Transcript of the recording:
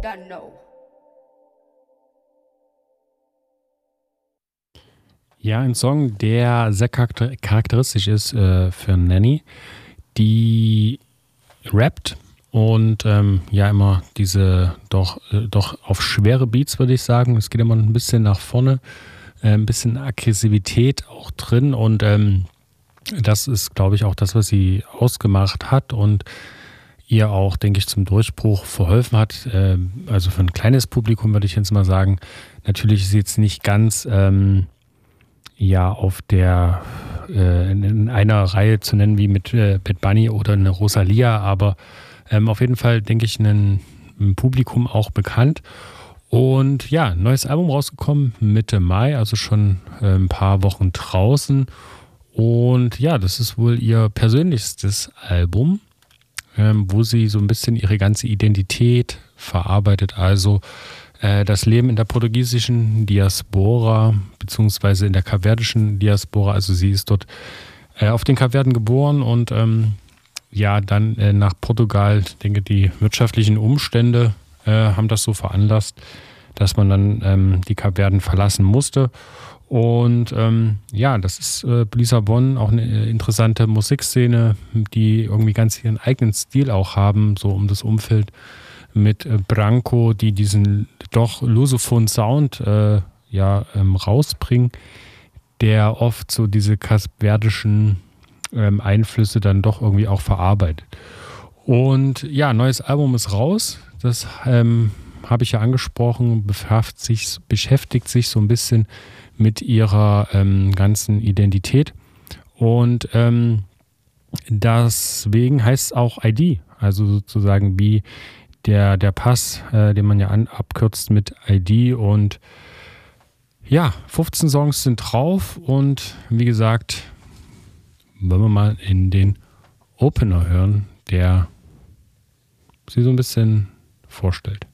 don't know. Ja, ein Song, der sehr charakteristisch ist für Nanny, die rappt und ja immer diese doch auf schwere Beats, würde ich sagen. Es geht immer ein bisschen nach vorne, ein bisschen Aggressivität auch drin und das ist, glaube ich, auch das, was sie ausgemacht hat und ihr auch, denke ich, zum Durchbruch verholfen hat. Also für ein kleines Publikum würde ich jetzt mal sagen, natürlich ist sie jetzt nicht ganz ja auf der in einer Reihe zu nennen wie mit Bad Bunny oder eine Rosalia, aber auf jeden Fall, denke ich, ein Publikum auch bekannt. Und ja, neues Album rausgekommen Mitte Mai, also schon ein paar Wochen draußen. Und ja, das ist wohl ihr persönlichstes Album, wo sie so ein bisschen ihre ganze Identität verarbeitet. Also das Leben in der portugiesischen Diaspora, beziehungsweise in der kapverdischen Diaspora. Also sie ist dort auf den Kapverden geboren und ja, dann nach Portugal. Ich denke, die wirtschaftlichen Umstände haben das so veranlasst, dass man dann die Kapverden verlassen musste. Und ja, das ist Lissabon, auch eine interessante Musikszene, die irgendwie ganz ihren eigenen Stil auch haben, so um das Umfeld mit Branco, die diesen doch lusophonen Sound rausbringen, der oft so diese kapverdischen Einflüsse dann doch irgendwie auch verarbeitet. Und ja, neues Album ist raus, das habe ich ja angesprochen, beschäftigt sich so ein bisschen mit ihrer ganzen Identität und deswegen heißt es auch ID, also sozusagen wie der Pass, den man ja abkürzt mit ID und ja, 15 Songs sind drauf und wie gesagt, wollen wir mal in den Opener hören, der sie so ein bisschen vorstellt.